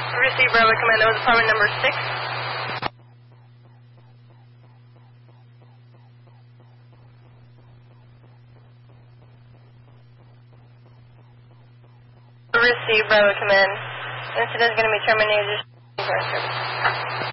Receive Bravo Command, that was apartment number 6. Receive Bravo Command. Incident is going to be terminated.